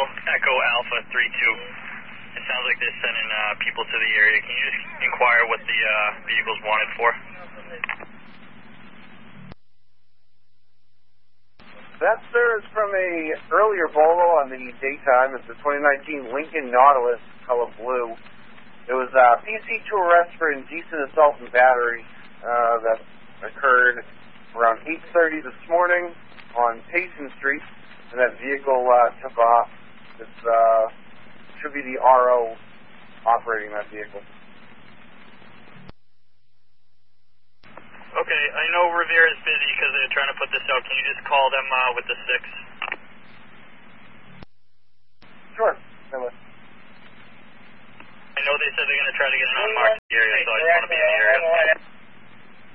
Echo Alpha 3-2. It sounds like they're sending people to the area. Can you just inquire what the vehicle's wanted for? That, sir, is from a earlier Volvo on the daytime. It's a 2019 Lincoln Nautilus, color blue. It was PC to arrest for indecent assault and battery that occurred around 8:30 this morning on Payson Street, and that vehicle took off. It should be the RO operating that vehicle. Okay, I know Rivera's busy because they're trying to put this out. Can you just call them with the 6? Sure. I know they said they're going to try to get an unmarked area, so I